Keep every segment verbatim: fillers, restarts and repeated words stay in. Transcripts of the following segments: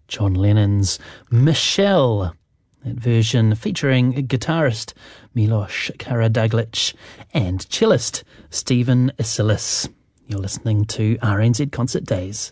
John Lennon's Michelle, that version featuring guitarist Milos Karaduglic and cellist Stephen Isilis. You're listening to R N Z Concert Days.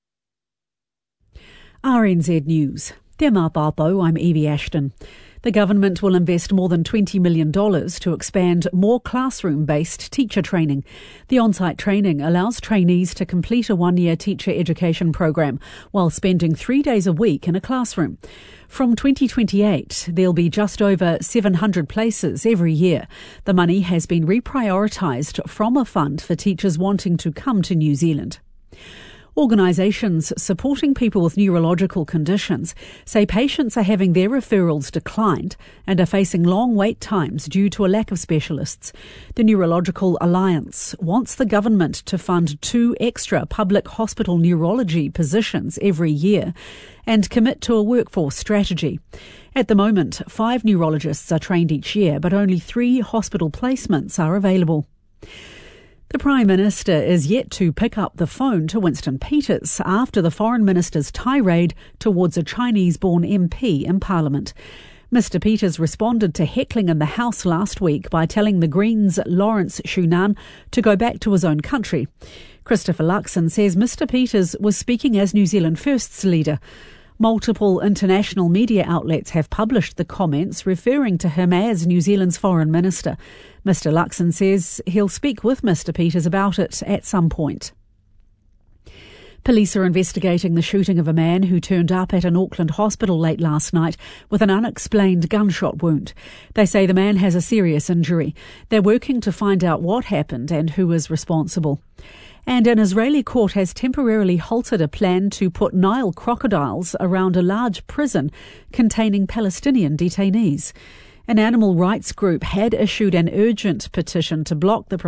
R N Z News. Te Māpāpau, I'm Evie Ashton. The government will invest more than twenty million dollars to expand more classroom-based teacher training. The on-site training allows trainees to complete a one-year teacher education program while spending three days a week in a classroom. From twenty twenty-eight, there'll be just over seven hundred places every year. The money has been reprioritised from a fund for teachers wanting to come to New Zealand. Organisations supporting people with neurological conditions say patients are having their referrals declined and are facing long wait times due to a lack of specialists. The Neurological Alliance wants the government to fund two extra public hospital neurology positions every year and commit to a workforce strategy. At the moment, five neurologists are trained each year, but only three hospital placements are available. The Prime Minister is yet to pick up the phone to Winston Peters after the Foreign Minister's tirade towards a Chinese-born M P in Parliament. Mister Peters responded to heckling in the House last week by telling the Greens' Lawrence Shunan to go back to his own country. Christopher Luxon says Mister Peters was speaking as New Zealand First's leader. Multiple international media outlets have published the comments referring to him as New Zealand's Foreign Minister. Mister Luxon says he'll speak with Mister Peters about it at some point. Police are investigating the shooting of a man who turned up at an Auckland hospital late last night with an unexplained gunshot wound. They say the man has a serious injury. They're working to find out what happened and who is responsible. And an Israeli court has temporarily halted a plan to put Nile crocodiles around a large prison containing Palestinian detainees. An animal rights group had issued an urgent petition to block the